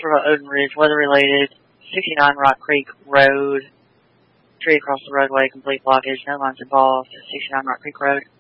Centerville Odin Ridge, weather related, 69 Rock Creek Road, tree across the roadway, complete blockage, no lines involved, 69 Rock Creek Road.